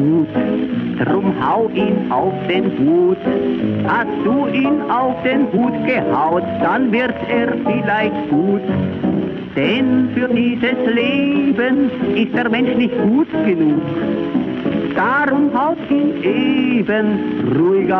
gut. Drum hau ihn auf den Hut. Hast du ihn auf den Hut gehaut, dann wird er vielleicht gut. Denn für dieses Leben ist der Mensch nicht gut genug. Darum haut ihn eben ruhig